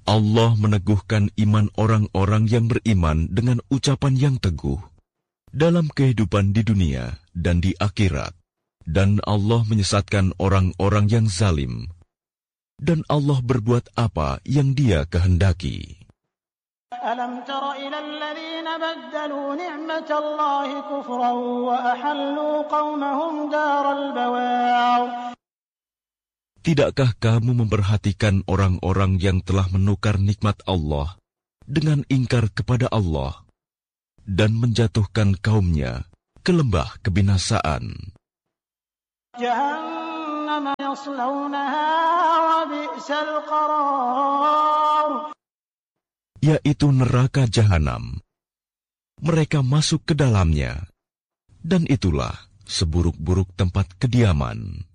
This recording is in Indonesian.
Allah meneguhkan iman orang-orang yang beriman dengan ucapan yang teguh dalam kehidupan di dunia dan di akhirat. Dan Allah menyesatkan orang-orang yang zalim. Dan Allah berbuat apa yang Dia kehendaki. Alam tara ila alladhina baddalu ni'matallahi kufran wa ahallu qaumahum daral bawar. Tidakkah kamu memperhatikan orang-orang yang telah menukar nikmat Allah dengan ingkar kepada Allah dan menjatuhkan kaumnya ke lembah kebinasaan? Jahannam yaslawnaha wa bi'sal qarar. Yaitu neraka Jahanam. Mereka masuk ke dalamnya, dan itulah seburuk-buruk tempat kediaman.